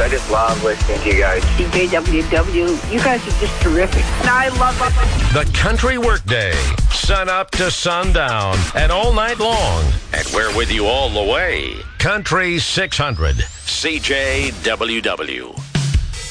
I just love listening to you guys. CJWW, you guys are just terrific. And I love it. The Country Workday, sun up to sundown and all night long. And we're with you all the way. Country 600. CJWW.